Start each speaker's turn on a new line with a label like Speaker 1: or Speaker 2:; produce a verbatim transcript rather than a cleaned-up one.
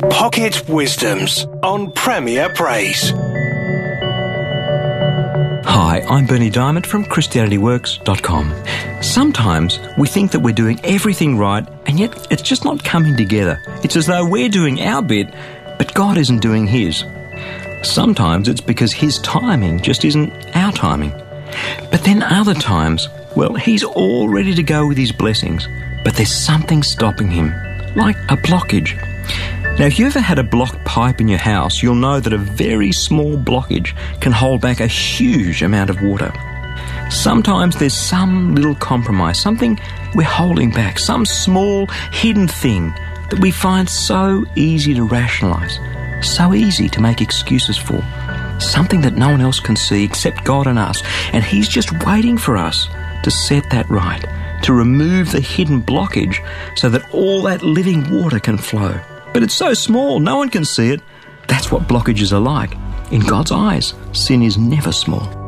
Speaker 1: Pocket Wisdoms on Premier Praise.
Speaker 2: Hi, I'm Bernie Diamond from Christianity Works dot com. Sometimes we think that we're doing everything right, and yet it's just not coming together. It's as though we're doing our bit, but God isn't doing His. Sometimes it's because His timing just isn't our timing. But then other times, well, He's all ready to go with His blessings, but there's something stopping Him, like a blockage. Now, if you ever had a blocked pipe in your house, you'll know that a very small blockage can hold back a huge amount of water. Sometimes there's some little compromise, something we're holding back, some small hidden thing that we find so easy to rationalise, so easy to make excuses for, something that no one else can see except God and us, and He's just waiting for us to set that right, to remove the hidden blockage so that all that living water can flow. But it's so small, no one can see it. That's what blockages are like. In God's eyes, sin is never small.